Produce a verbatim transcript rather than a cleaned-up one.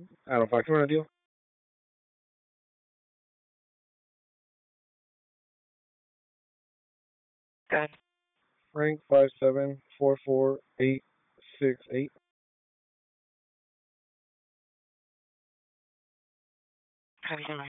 Adam Fox, you want to deal? Done. Frank five seven four four eight six eight. How you doing?